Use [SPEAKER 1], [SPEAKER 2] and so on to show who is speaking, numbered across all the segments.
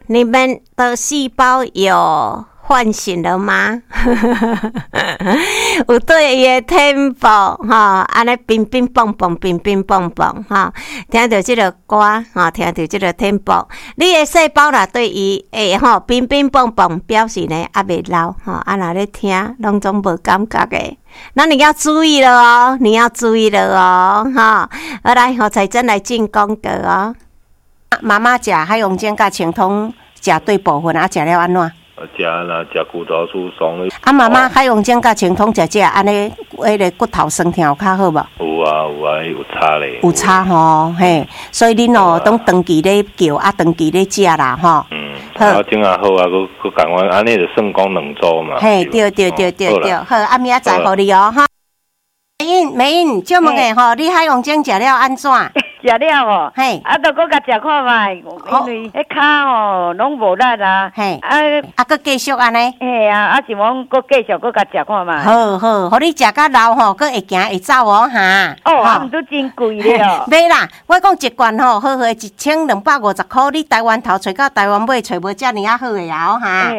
[SPEAKER 1] 你们的细胞有唤醒了吗？有对伊的天赋哈，安尼乒乒乓乓，乒乒乓乓哈，听到这个歌哈，听到这个天赋，你的细胞啦对伊诶吼乒乒乓乓表示呢还未老哈，啊若咧听拢总无感觉的，那你要注意了哦，你要注意了哦哈。好来，彩珍来进广告哦。妈妈食海洋精甲清通食对部分啊，食了安怎？
[SPEAKER 2] 食啦，食骨头疏松。
[SPEAKER 1] 啊，妈妈海洋精甲清通食安尼，迄个骨头酸痛有较好无？
[SPEAKER 2] 有啊有啊，有差咧。
[SPEAKER 1] 有差吼，嘿，所以恁哦，都长期咧叫啊，长期咧食啦吼。
[SPEAKER 2] 好，正啊好啊，佮讲完安尼就算讲2周嘛。
[SPEAKER 1] 嘿，对，好，啊明仔载互你哦哈。美英，借问下吼，你海洋精食了安怎？
[SPEAKER 3] 食了哦，
[SPEAKER 1] 嘿，
[SPEAKER 3] 啊，都搁甲食看卖，因为迄骹吼拢无力啊，
[SPEAKER 1] 嘿，
[SPEAKER 3] 啊，
[SPEAKER 1] 搁继续安尼，
[SPEAKER 3] 嘿啊，啊是讲搁继续搁甲食看卖。
[SPEAKER 1] 好，互你食到老吼，搁会行会走哦哈。
[SPEAKER 3] 哦，啊，毋都真贵了。
[SPEAKER 1] 买啦，我讲一罐吼，好个1250块，你台湾头找到台湾尾，找无遮尔啊好个啊哈。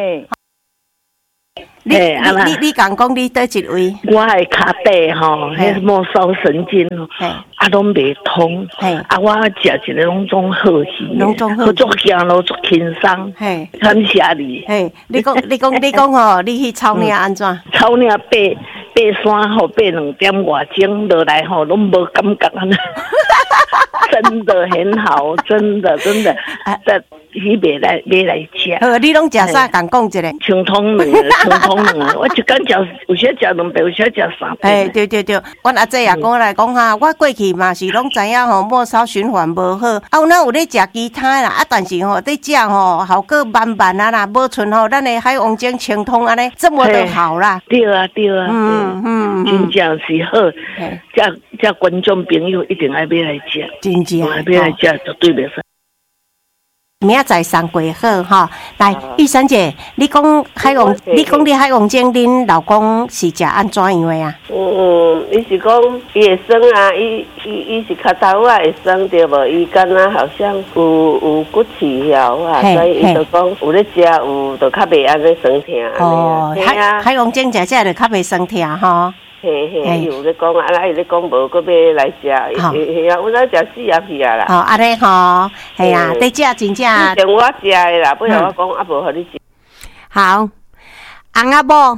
[SPEAKER 1] 你讲你倒一位？
[SPEAKER 4] 我的脚底吼，迄末梢神经吼，啊拢未通，啊我食一个拢总好去，我做行路做轻松，感谢你。
[SPEAKER 1] 你讲吼，你去草岭安怎？
[SPEAKER 4] 草岭爬山吼，爬2点外钟落来吼，拢无感觉安尼。真的很好，真的，这你别来吃。
[SPEAKER 1] 好，你拢食啥？敢讲一个？
[SPEAKER 4] 清通两，我一天有些食2杯，有些食3杯。
[SPEAKER 1] 对，阮阿姐也讲来讲哈，我过去嘛是拢知影吼，末梢循环无好，啊有哪有咧食其他啦？啊，但是吼，在食吼，效果慢慢啊啦，无像吼，咱的海洋精清通安尼这么的好啦。
[SPEAKER 4] 对啊，真正是好。这观众朋友一定爱买来食，
[SPEAKER 1] 真正
[SPEAKER 4] 买来食绝对袂使。
[SPEAKER 1] 明仔载送过好哈，来玉珊姐，你讲海洋精，恁老公是食安怎样的啊？
[SPEAKER 5] 伊是讲伊会酸啊，伊是脚头啊会酸对无？伊敢若好像有骨刺了啊，所以伊就讲有咧食有就较袂安尼酸痛安尼啊。
[SPEAKER 1] 海洋精食就较袂酸痛吼。
[SPEAKER 5] 嘿，有咧讲啊，伊咧讲无，搁要来食，嘿啊，阮咧食死啊屁啊啦。
[SPEAKER 1] 哦，安尼吼，系啊，在食真正。
[SPEAKER 5] 等我食的啦，不然我讲啊无互你食。
[SPEAKER 1] 好，翁仔某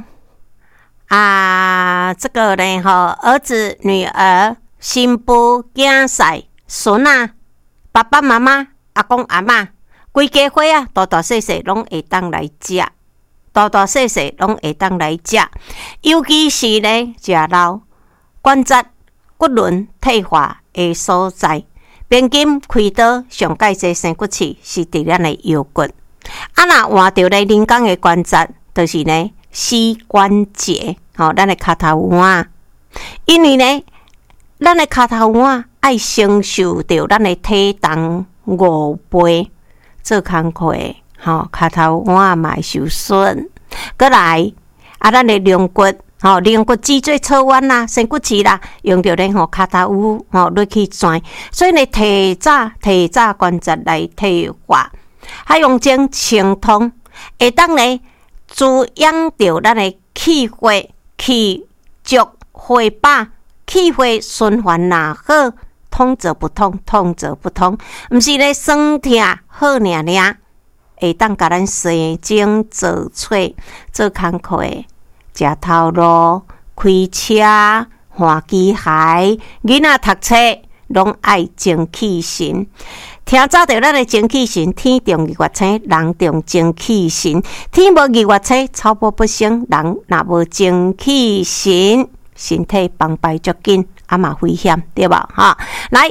[SPEAKER 1] 啊，这个呢吼，儿子、女儿、新妇、囝婿、孙啊，爸爸妈妈、阿公阿嬷，规家伙啊，大大细细拢会当来食。大大细细拢会当来食，尤其是呢食老关节骨轮退化的所在，边筋开刀上介济生骨刺是伫咱的腰骨。啊，若换着咧人工的关节，就是呢膝关节，咱的脚头腕。因为呢，咱的脚头腕爱承受着咱的体重5倍做工课。脚头腕嘛会受损，过来咱的龙骨，龙骨脊椎侧弯啦、生骨刺啦，用着咧脚头落去转，所以呢提早关节来退化，海洋精清通，会当呢滋养着咱的气血、气足、血把、气血循环哪好，通则不通，通则不通，毋是咧酸痛好尔尔。会当甲咱生精做喙做工课，食头路、开车、换机械，囡仔读册拢爱精气神。听早着咱的精气神，天重日月星，人重精气神。天无日月星，草木不生。人若无精气神，身体崩败足紧。嘛危险对吧？来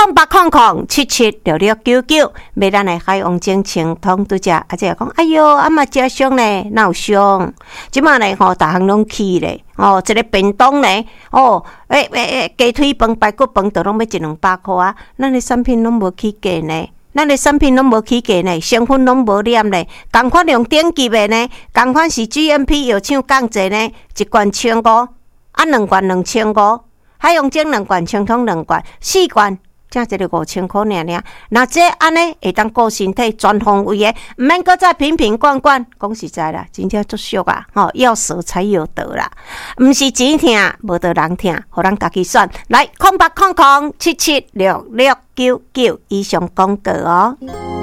[SPEAKER 1] 0800776699，买咱的海洋精清通拄只，啊姐讲，哎哟，嘛食伤咧，哪有伤？即马咧逐项拢起咧，一个便当咧，鸡腿饭、排骨饭都拢要100-200块啊！咱的产品拢无起价呢，成分拢无黏咧，同款用顶级的呢，同款是 GMP 药厂降价呢，一罐1500，2罐2500。海洋精2罐，清通2罐，4罐正一个5000块尔。那这安尼会当顾身体全方位的，毋免搁再瓶瓶罐罐。讲实在啦，真正足俗啊！要舍才有得啦，毋是钱疼，无得人疼，互咱家己选。来，0800777699以上广告哦。